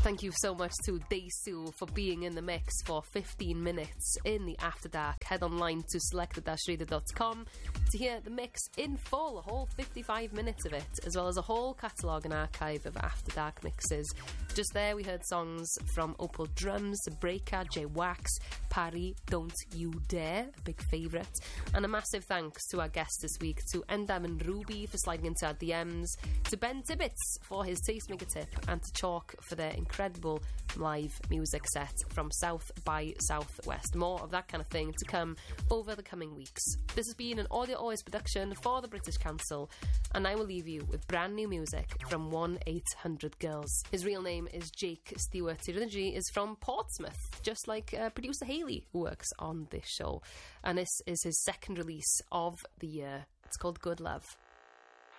Thank you so much to Daisu for being in the mix for 15 minutes in the After Dark. Head online to selected-reader.com to hear the mix in full, a whole 55 minutes of it, as well as a whole catalogue and archive of After Dark mixes. Just there we heard songs from Opal Drums, Breaker, J-Wax, Parry, Don't You Dare, a big favourite, and a massive thanks to our guests this week, to Endam and Ruby for sliding into our DMs, to Ben Tibbets for his Tastemaker tip, and to Chalk for their incredible live music set from South by Southwest. More of that kind of thing to come over the coming weeks. This has been an Audio Always production for the British Council, and I will leave you with brand new music from 1-800 Girls. His real name is Jake Stewart. His energy is from Portsmouth, just like producer Hayley, who works on this show. And this is his second release of the year. It's called Good Love.